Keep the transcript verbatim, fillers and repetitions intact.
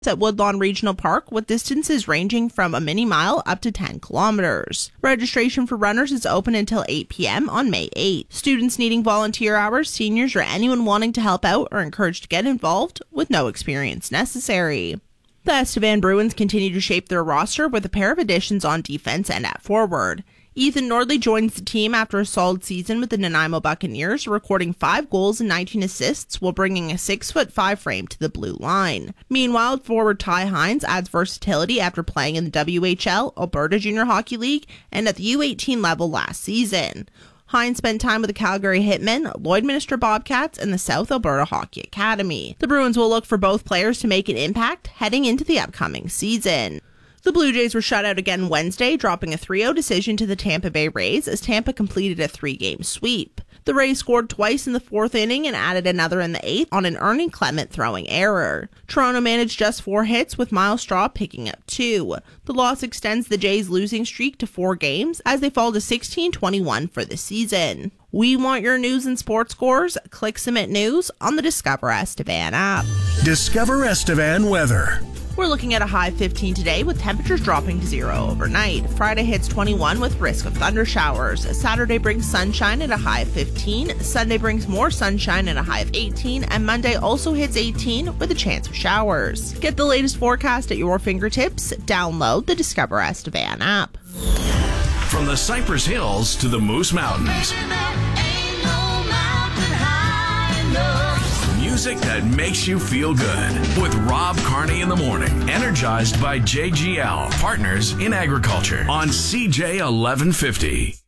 at Woodlawn Regional Park, with distances ranging from a mini mile up to ten kilometers. Registration for runners is open until eight p.m. on May eighth. Students needing volunteer hours, seniors, or anyone wanting to help out are encouraged to get involved with no experience necessary. The Estevan Bruins continue to shape their roster with a pair of additions on defense and at forward. Ethan Nordley joins the team after a solid season with the Nanaimo Buccaneers, recording five goals and nineteen assists while bringing a six foot five frame to the blue line. Meanwhile, forward Ty Hines adds versatility after playing in the W H L, Alberta Junior Hockey League, and at the U eighteen level last season. Hines spent time with the Calgary Hitmen, Lloydminster Bobcats, and the South Alberta Hockey Academy. The Bruins will look for both players to make an impact heading into the upcoming season. The Blue Jays were shut out again Wednesday, dropping a three oh decision to the Tampa Bay Rays as Tampa completed a three-game sweep. The Rays scored twice in the fourth inning and added another in the eighth on an Ernie Clement throwing error. Toronto managed just four hits, with Miles Straw picking up two. The loss extends the Jays' losing streak to four games as they fall to sixteen twenty-one for the season. We want your news and sports scores? Click Submit News on the Discover Estevan app. Discover Estevan weather. We're looking at a high fifteen today with temperatures dropping to zero overnight. Friday hits twenty-one with risk of thunder showers. Saturday brings sunshine at a high of fifteen. Sunday brings more sunshine at a high of eighteen. And Monday also hits eighteen with a chance of showers. Get the latest forecast at your fingertips. Download the Discover Estevan app. From the Cypress Hills to the Moose Mountains. Music that makes you feel good with Rob Carney in the morning. Energized by J G L, partners in agriculture on C J eleven fifty.